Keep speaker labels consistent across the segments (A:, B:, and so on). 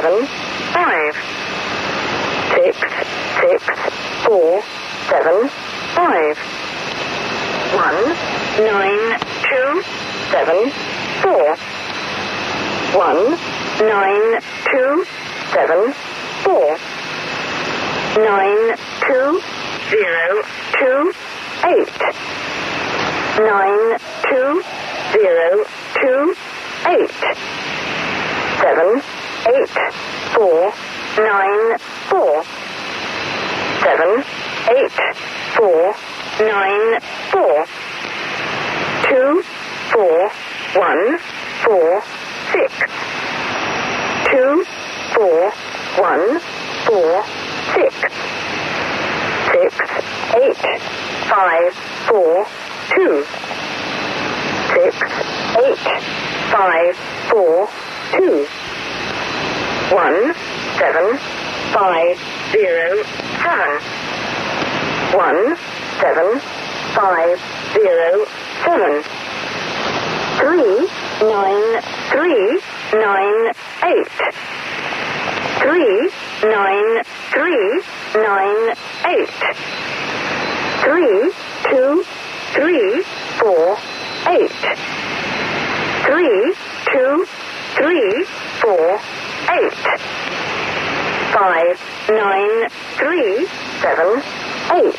A: 7, 5. 6, 6, 4, 7, 5. 1, 9, 2, 7, 4. 1, 9, 2, 7, 4. 9, 2, 0, 2, 8. 9, 2, 0, 2, 8. 7, 8, 4, 9, 4. 7, 8, 4, 9, 4. 2, 4, 1, 4, 6. 2, 4, 1, 4, 6. 6, 8, 5, 4, 2. 6, 8, 5, 4, 2. 1, 7, 5, 0, 7. 1, 7, 5, 0, 7. 3, 9, 3, 9, 8. 3, 9, 3, 9, 8. 3, 2, 3, 4, 8. 3, 2, 3, 4, 8. 5, 9, 3, 7, 8.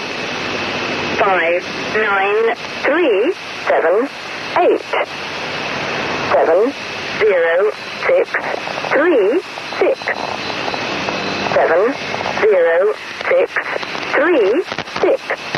A: 5, 9, 3, 7, 8. 7, 0, 6, 3, 6. 7, 0, 6, 3, 6.